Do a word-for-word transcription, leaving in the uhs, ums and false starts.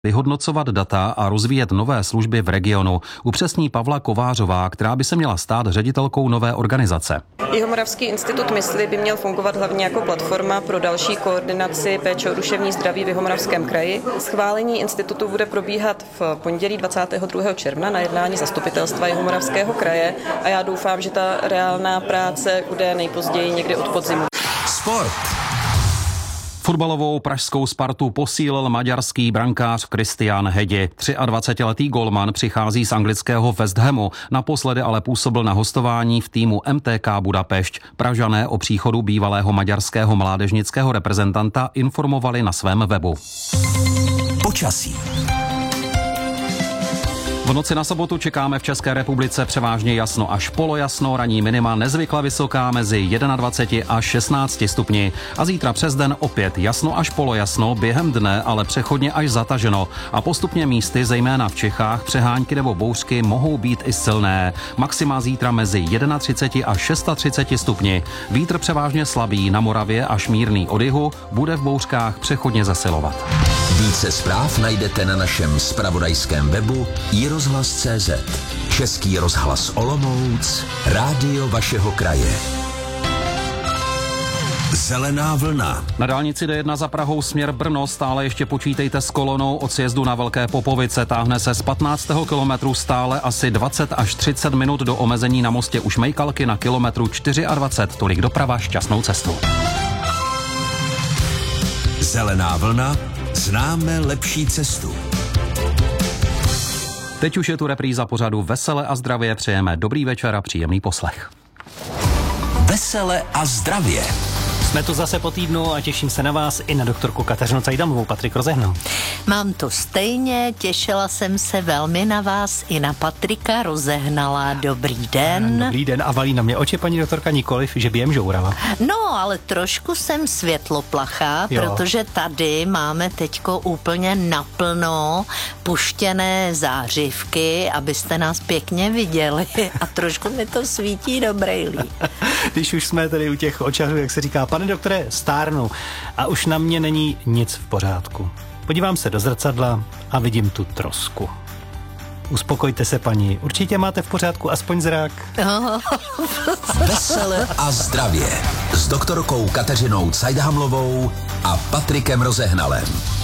vyhodnocovat data a rozvíjet nové služby v regionu, upřesní Pavla Kovářová, která by se měla stát ředitelkou nové organizace. Jihomoravský institut mysli by měl fungovat hlavně jako platforma pro další koordinaci péče o duševní zdraví v Jihomoravském kraji. Schválení institutu bude probíhat v pondělí dvacátého druhého června na jednání zastupitelstva Jihomoravského kraje a já doufám, že ta reálná práce bude nejpozději někdy od podzimu. Sport. Fotbalovou pražskou Spartu posílil maďarský brankář Kristián Hedi. dvacetiletý golman přichází z anglického West Hamu, naposledy ale působil na hostování v týmu M T K Budapešť. Pražané o příchodu bývalého maďarského mládežnického reprezentanta informovali na svém webu. Počasí. V noci na sobotu čekáme v České republice převážně jasno až polojasno, ranní minima nezvykle vysoká mezi dvaceti jedním až šestnácti stupni. A zítra přes den opět jasno až polojasno, během dne ale přechodně až zataženo. A postupně místy, zejména v Čechách, přehánky nebo bouřky mohou být i silné. Maxima zítra mezi třiceti jedním až třiceti šesti stupni. Vítr převážně slabý, na Moravě až mírný od jihu, bude v bouřkách přechodně zesilovat. Více zpráv najdete na našem zpravodajském webu i rozhlas tečka cé zet. Český rozhlas Olomouc, rádio vašeho kraje. Zelená vlna. Na dálnici D jedna za Prahou směr Brno stále ještě počítejte s kolonou od sjezdu na Velké Popovice. Táhne se z patnáctého kilometru stále asi dvacet až třicet minut do omezení na mostě u Šmejkalky na kilometru dvacet čtyři. Tolik doprava, šťastnou cestu. Zelená vlna. Známe lepší cestu. Teď už je tu repríza pořadu Vesele a zdravě. Přejeme dobrý večer a příjemný poslech. Vesele a zdravě. Jsme tu zase po týdnu a těším se na vás i na doktorku Kateřinu Cajdamovou. Patrik Rozehnal. Mám to stejně, těšila jsem se velmi na vás i na Patrika Rozehnala. Dobrý den. Dobrý den a valí na mě oči paní doktorka nikoliv, že by jem žourala. No, ale trošku jsem světloplachá, jo. Protože tady máme teďko úplně naplno puštěné zářivky, abyste nás pěkně viděli a trošku mi to svítí do brejlí. Když už jsme tady u těch očahů, jak se říká, pane doktore, stárnu a už na mě není nic v pořádku. Podívám se do zrcadla a vidím tu trosku. Uspokojte se, paní, určitě máte v pořádku aspoň zrak. Vesele a zdravě s doktorkou Kateřinou Cajdahamlovou a Patrikem Rozehnalem.